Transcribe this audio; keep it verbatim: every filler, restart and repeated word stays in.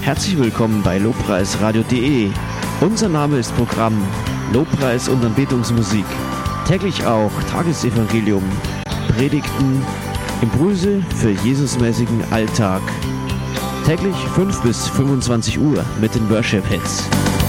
Herzlich willkommen bei lobpreisradio punkt de. Unser Name ist Programm Lobpreis und Anbetungsmusik. Täglich auch Tagesevangelium, Predigten, Impulse für Jesusmäßigen Alltag. Täglich fünf bis fünfundzwanzig Uhr mit den Worship Hits.